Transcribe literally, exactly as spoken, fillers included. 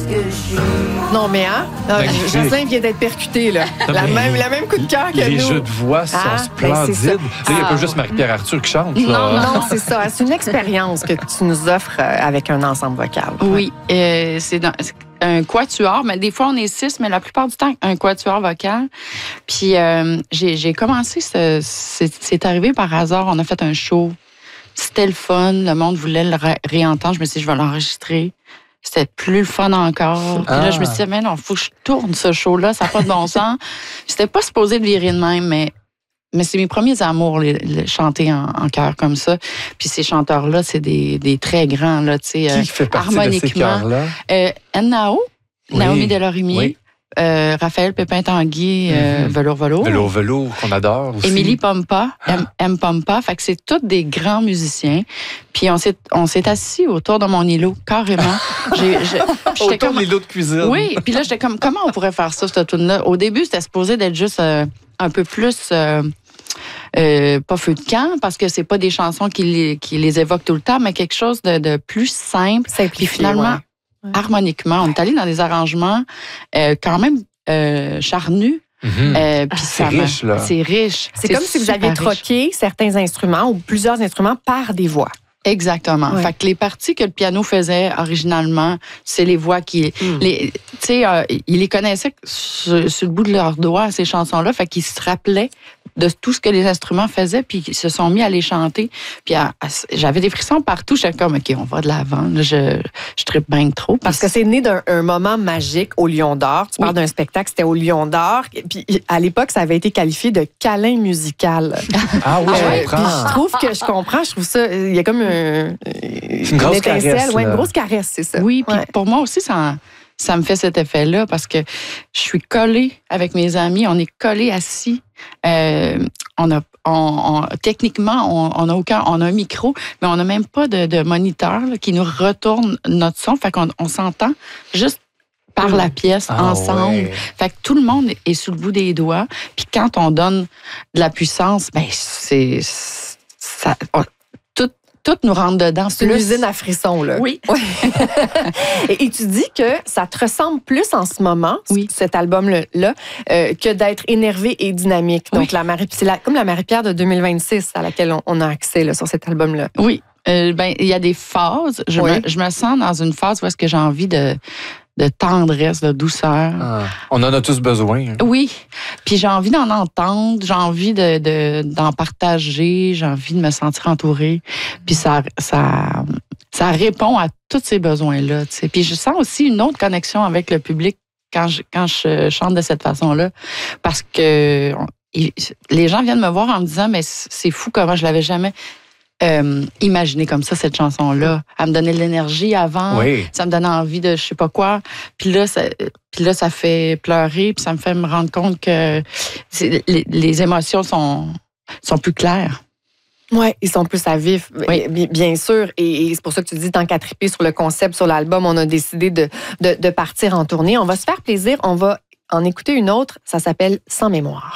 que je suis. Non, mais hein? Non, Jocelyn vient d'être percuté, là. Non, la, mais même, la même coup de cœur que les nous. Les jeux de voix sont ah, splendides. Ben là, il n'y a ah, pas juste Marie-Pierre Arthur qui chante. Non, là. non, c'est ça. C'est une expérience que tu nous offres avec un ensemble vocal. Oui, euh, c'est dans... un quatuor, mais des fois on est six, mais la plupart du temps un quatuor vocal. Puis euh, j'ai, j'ai commencé, ce, c'est, c'est arrivé par hasard, on a fait un show, c'était le fun, le monde voulait le ré- réentendre, je me suis dit je vais l'enregistrer. C'était plus le fun encore. Puis là, je me suis dit, mais non, il faut que je tourne ce show-là, ça n'a pas de bon sens. C'était pas supposé de virer de même, mais, mais c'est mes premiers amours, les, les, chanter en, en chœur comme ça. Puis ces chanteurs-là, c'est des, des très grands, là, tu sais. Qui euh, fait partie harmoniquement. de ces chœurs-là? Euh, Anne Nao, oui. Naomi Delorimier. Oui. Euh, Raphaël Pépin-Tanguy, euh, mm-hmm. Velours Velours. Velours Velours, qu'on adore aussi. Émilie Pompa, M, M. Pompa. Fait que c'est tous des grands musiciens. Puis on s'est, on s'est assis autour de mon îlot, carrément. J'ai, j'ai, autour comme, de l'îlot de cuisine. Oui, puis là, j'étais comme, comment on pourrait faire ça, cette tune-là? Au début, c'était supposé d'être juste euh, un peu plus... Euh, Euh, pas feu de camp, parce que c'est pas des chansons qui les, qui les évoquent tout le temps, mais quelque chose de, de plus simple. Puis finalement, ouais. harmoniquement, on est allé dans des arrangements euh, quand même euh, charnus. Mm-hmm. Euh, ah, puis c'est ça riche, là. C'est riche. C'est, c'est comme si vous aviez troqué riche. certains instruments ou plusieurs instruments par des voix. Exactement. Ouais. Fait que les parties que le piano faisait originalement, c'est les voix qui... Mm. Tu sais, euh, ils les connaissaient sur, sur le bout de leurs doigts, ces chansons-là. Fait qu'ils se rappelaient de tout ce que les instruments faisaient, puis ils se sont mis à les chanter. Puis à, à, j'avais des frissons partout. J'étais comme, OK, on va de l'avant. Je, je trippe bien trop. Parce que c'est né d'un un moment magique au Lion d'Or. Tu oui. parles d'un spectacle, c'était au Lion d'Or. Puis à l'époque, ça avait été qualifié de câlin musical. Ah oui, euh, je comprends. Je trouve que je comprje trouve ça... Il y a comme un, une, une grosse étincelle. caresse. Ouais, une grosse caresse, c'est ça. Oui, puis ouais. pour moi aussi, ça... Ça me fait cet effet-là parce que je suis collée avec mes amis, on est collés assis. Euh, on a, on, on, techniquement, on, on a aucun, on a un micro, mais on n'a même pas de, de moniteur là, qui nous retourne notre son. Fait qu'on on s'entend juste par la pièce, ah, ensemble. Ouais. Fait que tout le monde est sous le bout des doigts. Puis quand on donne de la puissance, ben c'est ça. On, Tout nous rentre dedans. C'est une usine à frissons, là. Oui. et, et tu dis que ça te ressemble plus en ce moment, oui. cet album-là, euh, que d'être énervé et dynamique. Donc, oui. la Marie, c'est la, comme la Marie-Pierre de deux mille vingt-six à laquelle on, on a accès là, sur cet album-là. Oui. Euh, ben, il y a des phases. Je, oui. me, je me sens dans une phase où est-ce que j'ai envie de... de tendresse, de douceur. Ah, on en a tous besoin. Hein. Oui. Puis j'ai envie d'en entendre, j'ai envie de, de, d'en partager, j'ai envie de me sentir entourée. Puis ça, ça, ça répond à tous ces besoins-là. Tu sais. Puis je sens aussi une autre connexion avec le public quand je, quand je chante de cette façon-là. Parce que les gens viennent me voir en me disant, mais c'est fou comment je l'avais jamais... Euh, imaginer comme ça cette chanson-là. Elle me donnait de l'énergie avant, oui. ça me donnait envie de je sais pas quoi. Puis là, ça, puis là, ça fait pleurer, puis ça me fait me rendre compte que les, les émotions sont, sont plus claires. Oui, ils sont plus à vif, oui. bien sûr. Et, et c'est pour ça que tu dis, tant qu'à triper sur le concept, sur l'album, on a décidé de, de, de partir en tournée. On va se faire plaisir, on va en écouter une autre, ça s'appelle « Sans mémoire ».